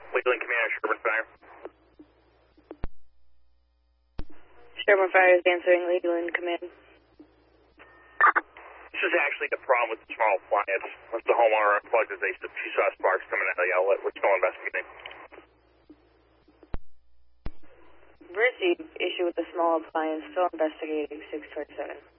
Leland Commander, Sherman Fire. Sherman Fire is answering Leland Command. This is actually the problem with the small appliance. Once the homeowner unplugged it, she saw sparks coming out of the outlet. We're still investigating. Received issue with the small appliance, still investigating 627.